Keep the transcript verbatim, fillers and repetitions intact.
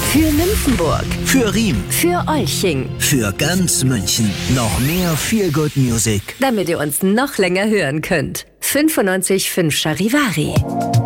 Für Nymphenburg, Für Riem, für Olching, für ganz München. Noch mehr Feel Good Music. damit ihr uns noch länger hören könnt. fünfundneunzig Komma fünf Charivari.